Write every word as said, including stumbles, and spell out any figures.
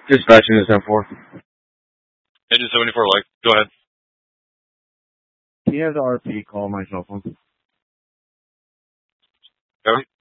Dispatching is ten four. Engine seventy-four, like, go ahead. Can you have the R P call my cell phone? Kevin?